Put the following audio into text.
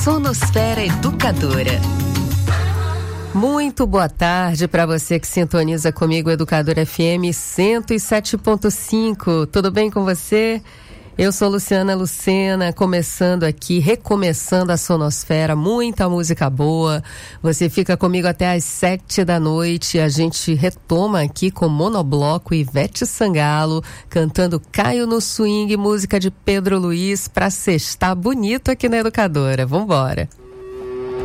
Sonosfera Educadora. Muito boa tarde para você que sintoniza comigo, Educadora FM 107.5. Tudo bem com você? Eu sou Luciana Lucena, começando aqui, recomeçando a Sonosfera, muita música boa. Você fica comigo até às 7 da noite. A gente retoma aqui com Monobloco Ivete Sangalo, cantando Caio no Swing, música de Pedro Luiz, pra sextar bonito aqui na Educadora. Vambora!